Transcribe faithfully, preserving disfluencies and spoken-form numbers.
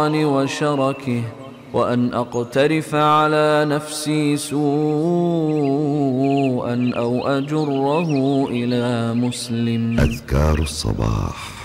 الشيطان وشركه، وأن أقترف على نفسي سوءا أو أجره إلى مسلم. أذكار الصباح.